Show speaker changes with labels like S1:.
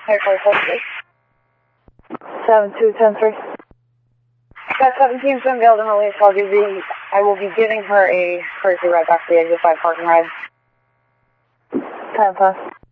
S1: 473.
S2: 7210-3.
S1: Got 17's been bailed and released. I will be giving her a courtesy ride back to the exit 5 parking ride.
S2: 10-5.